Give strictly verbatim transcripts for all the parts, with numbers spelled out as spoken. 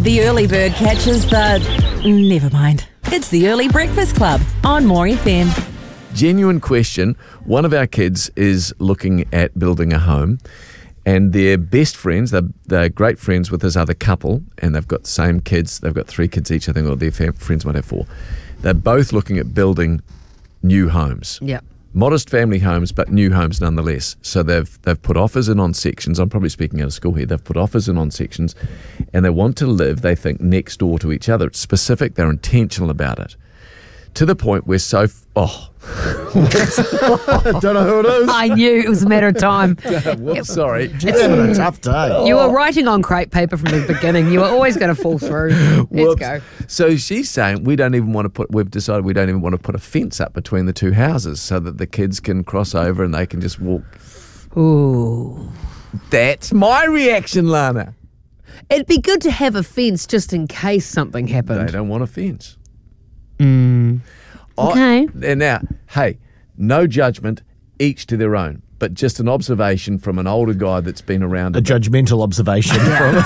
The early bird catches the... Never mind. It's the Early Breakfast Club on More F M. Genuine question. One of our kids is looking at building a home, and they're best friends. They're, they're great friends with this other couple, and they've got the same kids. They've got three kids each, I think, or their fam- friends might have four. They're both looking at building new homes. Yep. Modest family homes, but new homes nonetheless. So they've they've put offers in on sections. I'm probably speaking out of school here. They've put offers in on sections, and they want to live, they think, next door to each other. It's specific. They're intentional about it. To the point where so... F- oh. I don't know who it is. I knew it was a matter of time. Whoops, sorry. You're having a tough day. You were writing on crepe paper from the beginning. You were always going to fall through. Let's Whoops. go. So she's saying we don't even want to put, we've decided we don't even want to put a fence up between the two houses so that the kids can cross over and they can just walk. Ooh. That's my reaction, Lana. It'd be good to have a fence just in case something happened. They don't want a fence. Mm. Okay. I, and now, hey, no judgment, each to their own, but just an observation from an older guy that's been around A a bit. judgmental observation.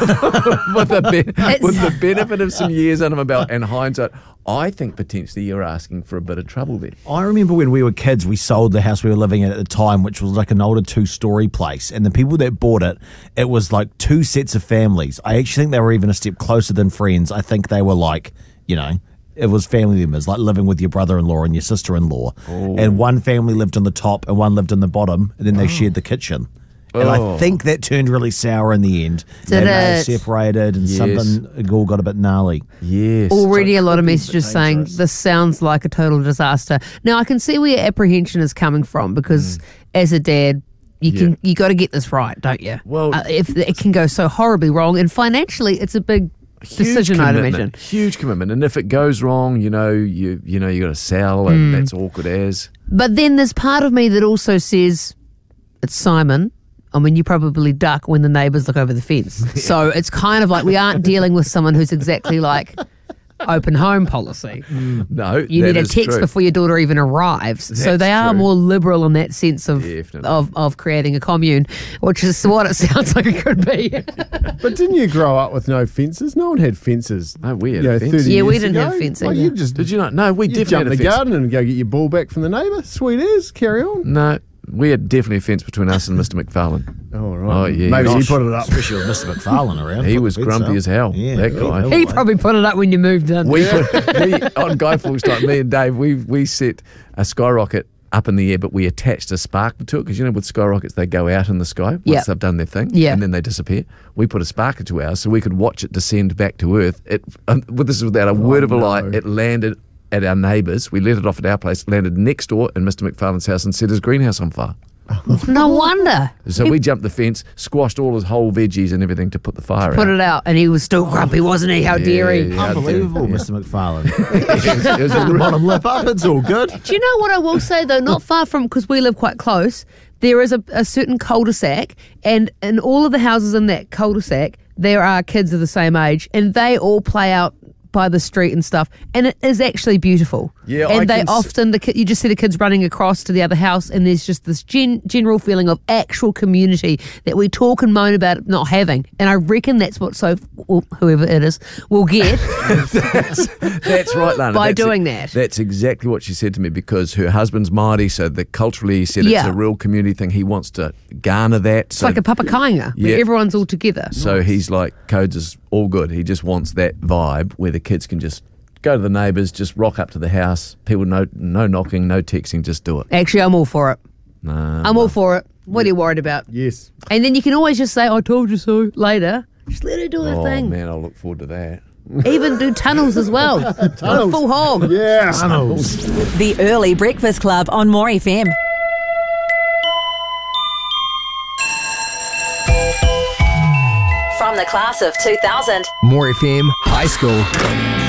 with, the be- It's- with the benefit of some years under my belt and hindsight. I think potentially you're asking for a bit of trouble there. I remember when we were kids, we sold the house we were living in at the time, which was like an older two-story place. And the people that bought it, it was like two sets of families. I actually think they were even a step closer than friends. I think they were like, you know, it was family members, like living with your brother-in-law and your sister-in-law. Oh. And one family lived on the top and one lived on the bottom, and then they shared the kitchen. And Oh. I think that turned really sour in the end. Did and they it? separated, and Yes. something it all got a bit gnarly. Yes. Already a lot of could be a bit messages saying dangerous. this sounds like a total disaster. Now I can see where your apprehension is coming from because as a dad, you can Yeah. you got to get this right, don't you? Well- uh, if it can go so horribly wrong, and financially, it's a big Huge decision, I'd commitment, imagine. Huge commitment. And if it goes wrong, you know, you you know, you got to sell, and that's awkward as. But then there's part of me that also says it's Simon. I mean, you probably duck when the neighbours look over the fence. So it's kind of like we aren't dealing with someone who's exactly like open home policy. No, You that need a is text true. before your daughter even arrives. so That's they are true. more liberal in that sense of, Definitely. of of creating a commune, which is what it sounds like it could be. But didn't you grow up with no fences? No one had fences. No, we had you know, a fence. thirty Yeah, we years didn't ago. have fencing. Like, you just Did you not? No, we you definitely jump had in a the fence. garden and go get your ball back from the neighbour. Sweet as. Carry on. No, we had definitely a fence between us and Mister McFarlane. Oh, right. Oh, yeah. Maybe Gosh. he put it up. Especially with Mister McFarlane around. He Put was the fence grumpy up. as hell, Yeah, that guy. hell, He mate. probably put it up when you moved in. We, put, we on Guy Fawkes time, me and Dave, we we set a skyrocket up in the air, but we attached a sparkler to it because you know with skyrockets they go out in the sky once Yep. they've done their thing, Yeah. and then they disappear. We put a sparkler to ours so we could watch it descend back to Earth. It, um, well, this is without a word of a lie. no. It landed at our neighbours. We let it off at our place. Landed next door in Mister McFarlane's house and set his greenhouse on fire. No wonder. So we jumped the fence, squashed all his whole veggies and everything to put the fire Put out. it out, and he was still grumpy, wasn't he? How dare he? Yeah, yeah. Unbelievable, Yeah. Mister McFarlane. it was, it was a the real- bottom lip up, it's all good. Do you know what I will say though? Not far from, because we live quite close, there is a, a certain cul-de-sac, and in all of the houses in that cul-de-sac, there are kids of the same age, and they all play out by the street and stuff, and it is actually beautiful. Yeah, and I they can s- often the ki- you just see the kids running across to the other house, and there's just this gen- general feeling of actual community that we talk and moan about not having. And I reckon that's what so well, whoever it is will get. that's, that's right, Lana. By That's doing e- that. That's exactly what she said to me because her husband's Māori, so the culturally he said it's Yeah. a real community thing. He wants to garner that. It's so, like a papakainga, Yeah. where everyone's all together. so he's like, Codes is all good. He just wants that vibe where the kids can just go to the neighbours, just rock up to the house. People, no, no knocking, no texting, just do it. Actually, I'm all for it. Nah, I'm all for it. What are you worried about? Yes. And then you can always just say, I told you so, later. Just let her do her oh thing. man, I'll look forward to that. Even do tunnels as well. Tunnels. Full hog. Yeah. The Early Breakfast Club on More F M. From the class of two thousand. More F M High School.